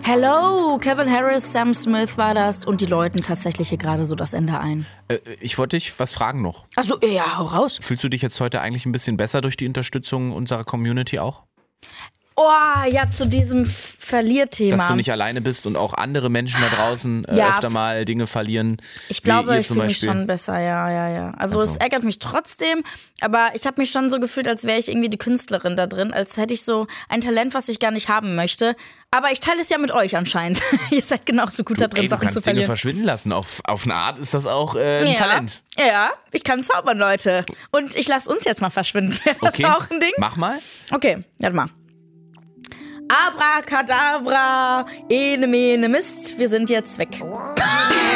Hello, Kevin Harris, Sam Smith war das und die läuten tatsächlich hier gerade so das Ende ein. Ich wollte dich was fragen noch. Also ja, hau raus. Fühlst du dich jetzt heute eigentlich ein bisschen besser durch die Unterstützung unserer Community auch? Oh, ja, zu diesem Verlierthema. Dass du nicht alleine bist und auch andere Menschen da draußen öfter mal Dinge verlieren. Ich glaube, ich fühle mich schon besser, ja. Also es ärgert mich trotzdem, aber ich habe mich schon so gefühlt, als wäre ich irgendwie die Künstlerin da drin, als hätte ich so ein Talent, was ich gar nicht haben möchte. Aber ich teile es ja mit euch anscheinend. Ihr seid genauso gut da drin, Sachen zu verlieren. Du kannst Dinge verschwinden lassen. Auf eine Art ist das auch ein Talent. Ja, ich kann zaubern, Leute. Und ich lasse uns jetzt mal verschwinden. Wäre das auch ein Ding? Mach mal. Okay, warte mal. Abracadabra, ene mene Mist, wir sind jetzt weg.